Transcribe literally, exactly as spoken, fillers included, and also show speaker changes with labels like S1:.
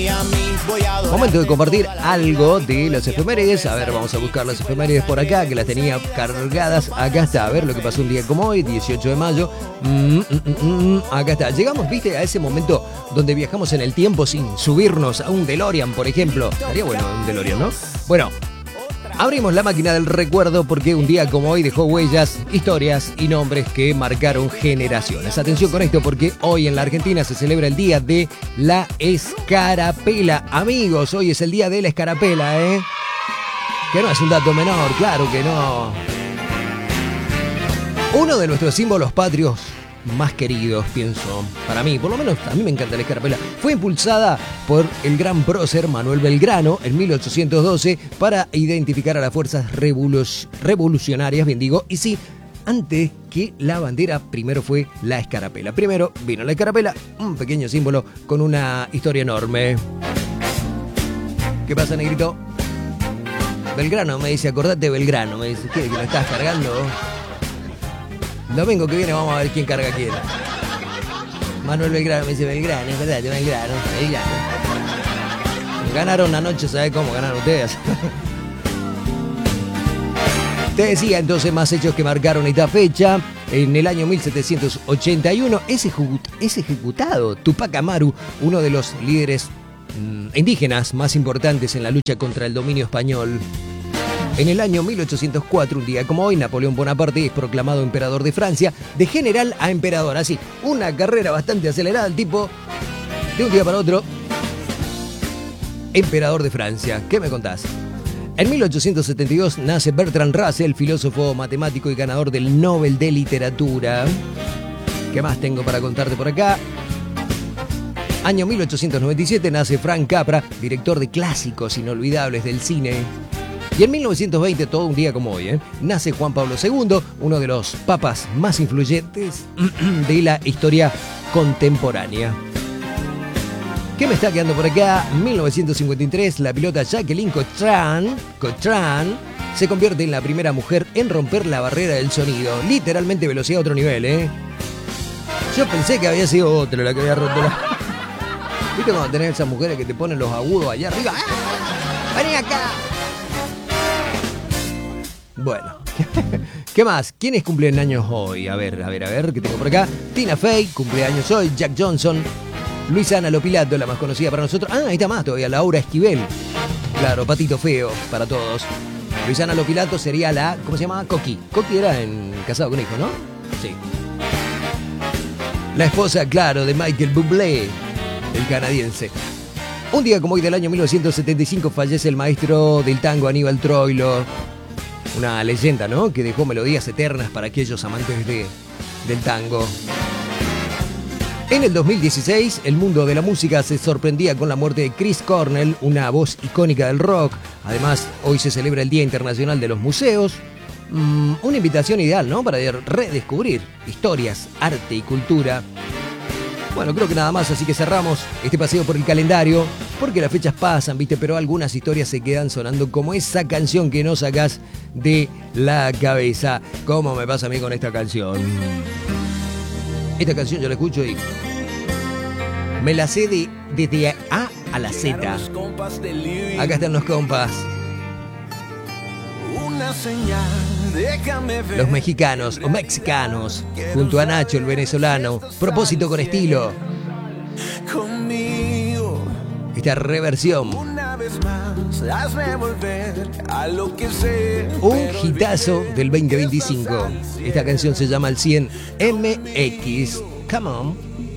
S1: Momento de compartir algo de las efemérides. A ver, vamos a buscar las efemérides por acá, que las tenía cargadas. Acá está, a ver lo que pasó un día como hoy, dieciocho de mayo. Mm, mm, mm, mm. Acá está. Llegamos, viste, a ese momento donde viajamos en el tiempo sin subirnos a un DeLorean, por ejemplo. Estaría bueno un DeLorean, ¿no? Bueno, abrimos la máquina del recuerdo porque un día como hoy dejó huellas, historias y nombres que marcaron generaciones. Atención con esto porque hoy en la Argentina se celebra el Día de la Escarapela. Amigos, hoy es el Día de la Escarapela, ¿eh? Que no es un dato menor, claro que no. Uno de nuestros símbolos patrios más queridos, pienso, para mí, por lo menos a mí me encanta la escarapela, fue impulsada por el gran prócer Manuel Belgrano en mil ochocientos doce para identificar a las fuerzas revolu- revolucionarias, bien digo, y sí, antes que la bandera, primero fue la escarapela. Primero vino la escarapela, un pequeño símbolo con una historia enorme. ¿Qué pasa, negrito? Belgrano me dice, acordate Belgrano, me dice, ¿qué? ¿Que lo estás cargando? El domingo que viene vamos a ver quién carga a quién. Manuel Belgrano me dice, Belgrano, es verdad, Belgrano, Belgrano. Ganaron anoche, ¿sabes cómo ganaron ustedes? Te decía entonces más hechos que marcaron esta fecha. En el año mil setecientos ochenta y uno es, ejecut- es ejecutado Tupac Amaru, uno de los líderes mmm, indígenas más importantes en la lucha contra el dominio español. En el año mil ochocientos cuatro, un día como hoy, Napoleón Bonaparte es proclamado emperador de Francia, de general a emperador. Así, una carrera bastante acelerada, el tipo, de un día para otro, emperador de Francia. ¿Qué me contás? En mil ochocientos setenta y dos nace Bertrand Russell, filósofo, matemático y ganador del Nobel de Literatura. ¿Qué más tengo para contarte por acá? Año mil ochocientos noventa y siete nace Frank Capra, director de clásicos inolvidables del cine. Y en mil novecientos veinte, todo un día como hoy, ¿eh? nace Juan Pablo segundo, uno de los papas más influyentes de la historia contemporánea. ¿Qué me está quedando por acá? mil novecientos cincuenta y tres, la pilota Jacqueline Cochran, Cochran se convierte en la primera mujer en romper la barrera del sonido. Literalmente velocidad a otro nivel, ¿eh? Yo pensé que había sido otra la que había roto la... ¿Viste cuando tenés esas mujeres que te ponen los agudos allá arriba? ¡Ah! ¡Vení acá! Bueno, ¿qué más? ¿Quiénes cumplen años hoy? A ver, a ver, a ver, ¿qué tengo por acá? Tina Fey, cumpleaños hoy. Jack Johnson. Luisana Lopilato, la más conocida para nosotros. Ah, ahí está más todavía, Laura Esquivel. Claro, patito feo para todos. Luisana Lopilato sería la, ¿cómo se llama? Coqui. Coqui era en Casado con Hijo, ¿no? Sí. La esposa, claro, de Michael Bublé, el canadiense. Un día como hoy del año mil novecientos setenta y cinco fallece el maestro del tango Aníbal Troilo. Una leyenda, ¿no? Que dejó melodías eternas para aquellos amantes de, del tango. En el dos mil dieciséis, el mundo de la música se sorprendía con la muerte de Chris Cornell, una voz icónica del rock. Además, hoy se celebra el Día Internacional de los Museos. Mm, una invitación ideal, ¿no? Para redescubrir historias, arte y cultura. Bueno, creo que nada más, así que cerramos este paseo por el calendario, porque las fechas pasan, ¿viste? Pero algunas historias se quedan sonando como esa canción que no sacás de la cabeza. ¿Cómo me pasa a mí con esta canción? Esta canción yo la escucho y me la sé de, desde A a la Z. Acá están los compas. Una señal, déjame ver. Los mexicanos o mexicanos, junto a Nacho, el venezolano. Propósito con estilo. Conmigo. Esta reversión. Una vez más, hazme volver a lo que sé. Un hitazo del veinte veinticinco. Esta canción se llama El cien M X. Come on.